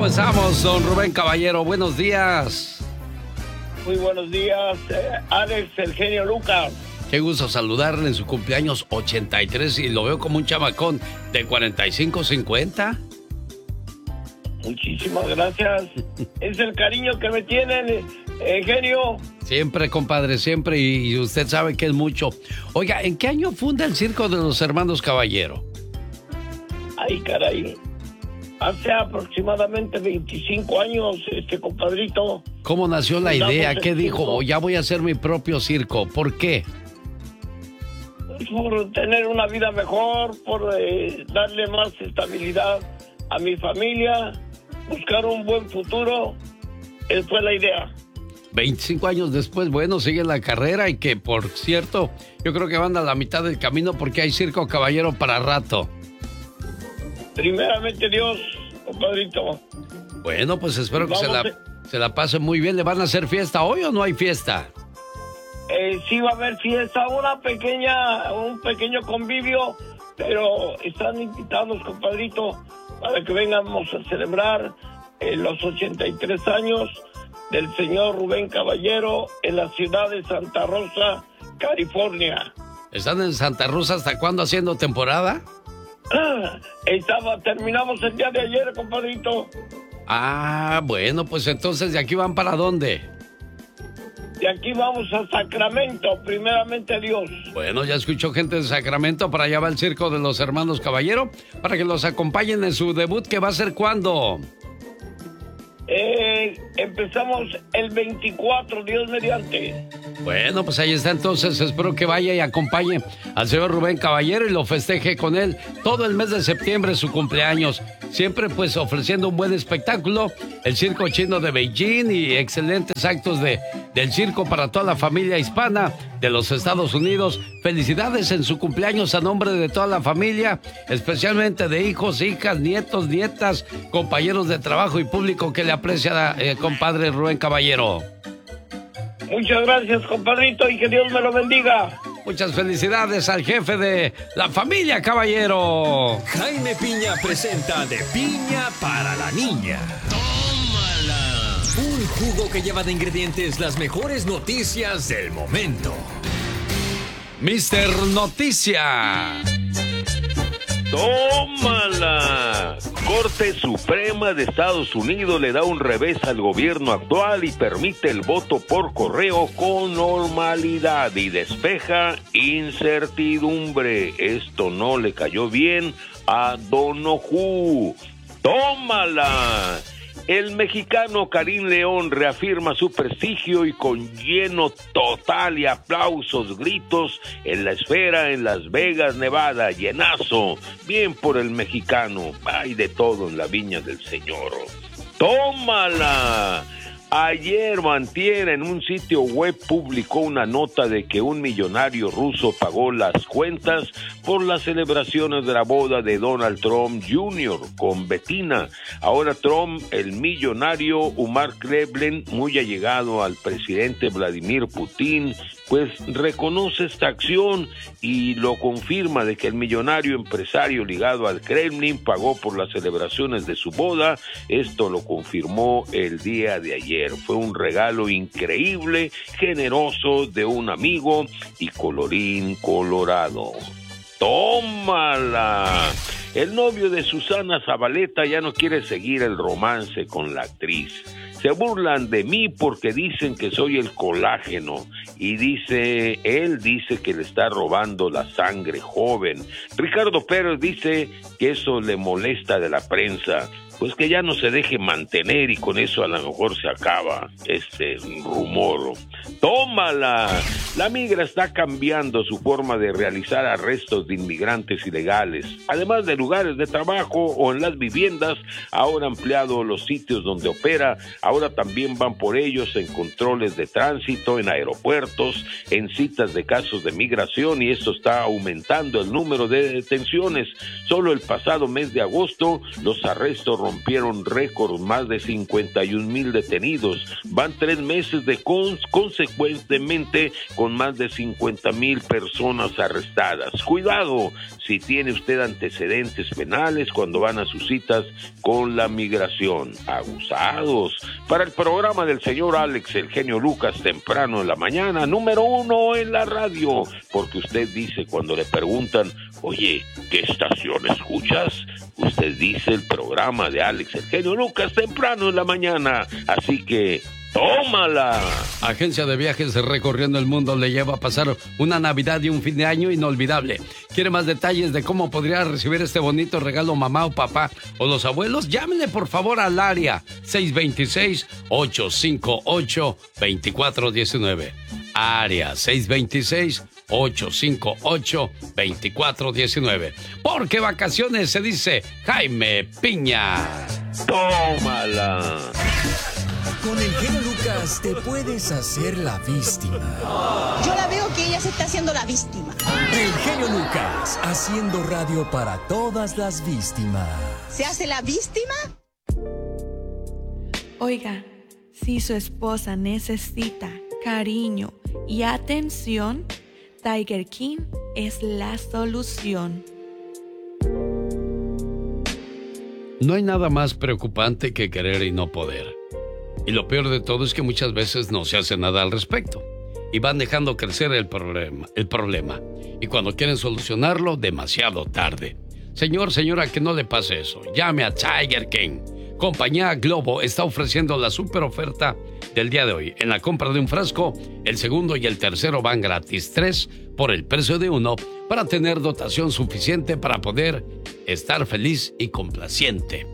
¿Cómo estamos, don Rubén Caballero? Buenos días. Muy buenos días, Alex, el genio Lucas. Qué gusto saludarle en su cumpleaños 83 y lo veo como un chamacón de 45, 50. Muchísimas gracias. Es el cariño que me tienen, genio. Siempre, compadre, siempre, y usted sabe que es mucho. Oiga, ¿en qué año funda el Circo de los Hermanos Caballero? Ay, caray. Hace aproximadamente 25 años, compadrito. ¿Cómo nació la idea? ¿Qué dijo? Oh, ya voy a hacer mi propio circo. ¿Por qué? Por tener una vida mejor, por darle más estabilidad a mi familia, buscar un buen futuro. Esa fue la idea. 25 años después, bueno, sigue la carrera y que, por cierto, yo creo que van a la mitad del camino porque hay Circo Caballero para rato. Primeramente Dios, compadrito. Bueno, pues espero que se la pase muy bien. ¿Le van a hacer fiesta hoy o no hay fiesta? Sí va a haber fiesta, un pequeño convivio, pero están invitados, compadrito, para que vengamos a celebrar los 83 años del señor Rubén Caballero en la ciudad de Santa Rosa, California. ¿Están en Santa Rosa hasta cuándo haciendo temporada? Terminamos el día de ayer, compadrito. Ah, bueno, pues entonces, ¿de aquí van para dónde? De aquí vamos a Sacramento, primeramente Dios. Bueno, ya escuchó gente de Sacramento, para allá va el Circo de los Hermanos Caballero, para que los acompañen en su debut, que va a ser ¿cuándo? Empezamos el 24, Dios mediante. Bueno, pues ahí está entonces, espero que vaya y acompañe al señor Rubén Caballero y lo festeje con él todo el mes de septiembre, su cumpleaños. Siempre pues ofreciendo un buen espectáculo, el Circo Chino de Beijing y excelentes actos del circo para toda la familia hispana de los Estados Unidos. Felicidades en su cumpleaños a nombre de toda la familia, especialmente de hijos, hijas, nietos, nietas, compañeros de trabajo y público que le aprecia, compadre Rubén Caballero. Muchas gracias, compadrito, y que Dios me lo bendiga. Muchas felicidades al jefe de la familia Caballero. Jaime Piña presenta De Piña para la Niña. ¡Tómala! Un jugo que lleva de ingredientes las mejores noticias del momento. Mister Noticia. ¡Tómala! Corte Suprema de Estados Unidos le da un revés al gobierno actual y permite el voto por correo con normalidad y despeja incertidumbre. Esto no le cayó bien a Donoghue. ¡Tómala! El mexicano Karim León reafirma su prestigio y con lleno total y aplausos, gritos en la esfera en Las Vegas, Nevada, llenazo. Bien por el mexicano, hay de todo en la viña del Señor. ¡Tómala! Ayer antier en un sitio web publicó una nota de que un millonario ruso pagó las cuentas por las celebraciones de la boda de Donald Trump Jr. con Bettina. Ahora Trump, el millonario Umar Kremlin, muy allegado al presidente Vladimir Putin, pues reconoce esta acción y lo confirma de que el millonario empresario ligado al Kremlin pagó por las celebraciones de su boda. Esto lo confirmó el día de ayer. Fue un regalo increíble, generoso de un amigo y colorín colorado. ¡Tómala! El novio de Susana Zabaleta ya no quiere seguir el romance con la actriz. Se burlan de mí porque dicen que soy el colágeno y él dice que le está robando la sangre joven. Ricardo Pérez dice que eso le molesta de la prensa. Pues que ya no se deje mantener y con eso a lo mejor se acaba este rumor. ¡Tómala! La migra está cambiando su forma de realizar arrestos de inmigrantes ilegales. Además de lugares de trabajo o en las viviendas, ahora ha ampliado los sitios donde opera. Ahora también van por ellos en controles de tránsito, en aeropuertos, en citas de casos de migración, y esto está aumentando el número de detenciones. Solo el pasado mes de agosto, los arrestos rompieron récord, más de 51,000 detenidos. Van 3 meses de consecuentemente con más de 50,000 personas arrestadas. Cuidado si tiene usted antecedentes penales cuando van a sus citas con la migración. Abusados. Para el programa del señor Alex, el genio Lucas, temprano en la mañana, número 1 en la radio, porque usted dice cuando le preguntan, oye, ¿qué estación escuchas? Usted dice el programa de Alex, el genio Lucas, temprano en la mañana. Así que ¡tómala! Agencia de Viajes Recorriendo el Mundo le lleva a pasar una Navidad y un fin de año inolvidable. ¿Quiere más detalles de cómo podría recibir este bonito regalo mamá o papá o los abuelos? Llámenle por favor al área 626-858-2419. Área 626-858-2419. Porque vacaciones se dice Jaime Piña. ¡Tómala! Con el genio Lucas te puedes hacer la víctima. Yo la veo que ella se está haciendo la víctima. El genio Lucas, haciendo radio para todas las víctimas. ¿Se hace la víctima? Oiga, si su esposa necesita cariño y atención, Tiger King es la solución. No hay nada más preocupante que querer y no poder. Y lo peor de todo es que muchas veces no se hace nada al respecto. Y van dejando crecer el problema. Y cuando quieren solucionarlo, demasiado tarde. Señor, señora, que no le pase eso. Llame a Tiger King. Compañía Globo está ofreciendo la super oferta del día de hoy. En la compra de un frasco, el segundo y el tercero van gratis. 3 por el precio de 1 para tener dotación suficiente para poder estar feliz y complaciente.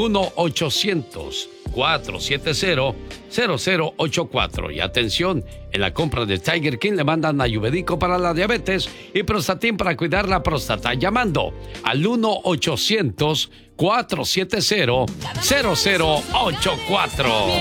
1-800-470-0084. Y atención, en la compra de Tiger King le mandan ayurvédico para la diabetes y Prostatin para cuidar la próstata. Llamando al 1-800-470-0084.